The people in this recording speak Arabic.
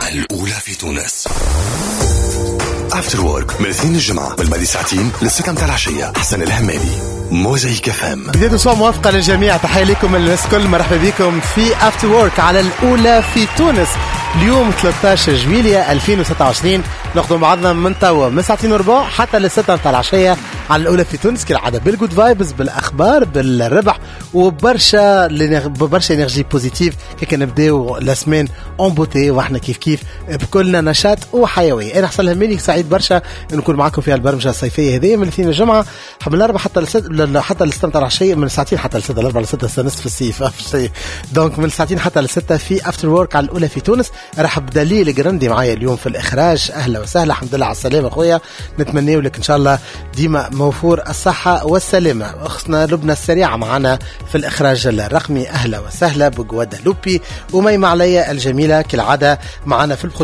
الأولى في تونس. افتر وورك من الاثنين الجمعة بالماضي ساعتين للستة متاع العشية. حسن الهمالي، موزايك FM. بداية أسبوع موافقة للجميع. تحية لكم الناس كل، مرحبا بكم في افتر وورك على الأولى في تونس. اليوم 13 جويلية 2026 ناخذ بعضنا من توا من ساعتين وربع حتى للستة متاع العشية على الأولى في تونس كالعادة، بالجود فايبز، بالأخبار، بالربح وبرشا انرجي بوزيتيف. كي نبداو لاسمين اون بوتي واحنا كيف بكلنا نشاط وحيوية. انا حسن الهمالي سعيد برشا نكون معكم في البرمجة الصيفية هذه من الاثنين الجمعة من الأربعة حتى للستة متاع العشية، من الساعتين حتى للستة، الأربعة للستة استنست في الصيف دونك من الساعتين حتى للستة في افتر وورك على الأولى في تونس. رحب دليل جراندي معايا اليوم في الإخراج. أهلا وسهلا، الحمد لله على السلامة أخويا، نتمنى لك إن شاء الله ديما موفور الصحة والسلامة. أختنا لبنى السريعة معنا في الإخراج الرقمي. أهلا وسهلا بقوادة لوبي وميمة عليا الجميلة كالعادة معنا في